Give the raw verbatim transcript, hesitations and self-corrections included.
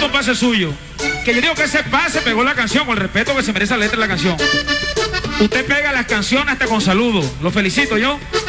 segundo pase suyo. Que yo digo que ese pase pegó la canción con el respeto que se merece la letra de la canción. Usted pega las canciones hasta con saludo. Lo felicito yo.